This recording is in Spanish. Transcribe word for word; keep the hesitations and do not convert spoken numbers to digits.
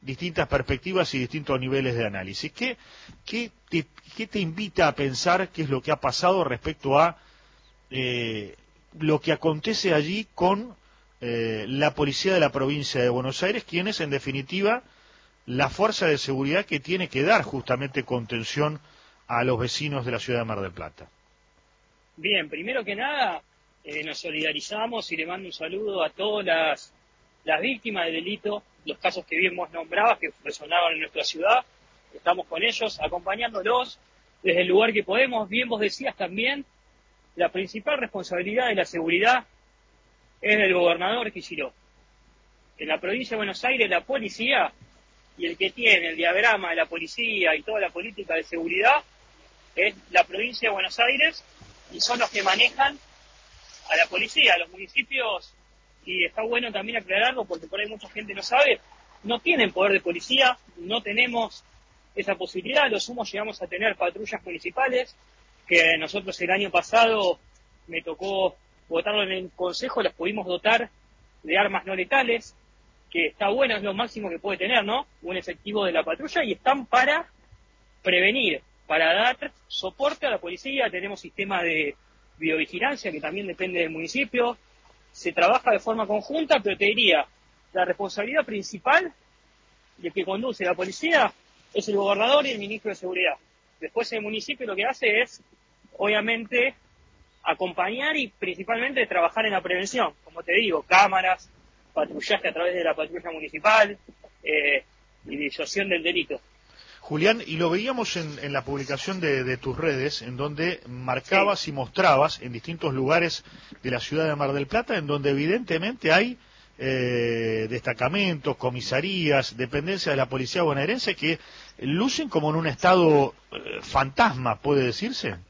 distintas perspectivas y distintos niveles de análisis. ¿Qué, qué, te, qué te invita a pensar qué es lo que ha pasado respecto a eh, lo que acontece allí con eh, la policía de la provincia de Buenos Aires, quienes en definitiva la fuerza de seguridad que tiene que dar justamente contención a los vecinos de la ciudad de Mar del Plata? Bien, primero que nada, eh, nos solidarizamos y le mando un saludo a todas las, las víctimas del delito, los casos que bien vos nombrabas, que resonaban en nuestra ciudad. Estamos con ellos, acompañándolos desde el lugar que podemos. Bien vos decías también, la principal responsabilidad de la seguridad es del gobernador Kicillof. En la provincia de Buenos Aires, la policía y el que tiene el diagrama de la policía y toda la política de seguridad es la provincia de Buenos Aires, y son los que manejan a la policía, a los municipios, y está bueno también aclararlo porque por ahí mucha gente no sabe, no tienen poder de policía, no tenemos esa posibilidad. A lo sumo llegamos a tener patrullas municipales, que nosotros el año pasado me tocó votarlo en el consejo, las pudimos dotar de armas no letales, que está bueno, es lo máximo que puede tener, ¿no? Un efectivo de la patrulla, y están para prevenir, para dar soporte a la policía. Tenemos sistema de videovigilancia que también depende del municipio. Se trabaja de forma conjunta, pero te diría, la responsabilidad principal de que conduce la policía es el gobernador y el ministro de Seguridad. Después el municipio lo que hace es, obviamente, acompañar y principalmente trabajar en la prevención. Como te digo, cámaras, patrullaje a través de la patrulla municipal, eh, y disuasión del delito. Julián, y lo veíamos en, en la publicación de, de tus redes, en donde marcabas sí. y mostrabas en distintos lugares de la ciudad de Mar del Plata, en donde evidentemente hay eh, destacamentos, comisarías, dependencias de la policía bonaerense que lucen como en un estado eh, fantasma, ¿puede decirse?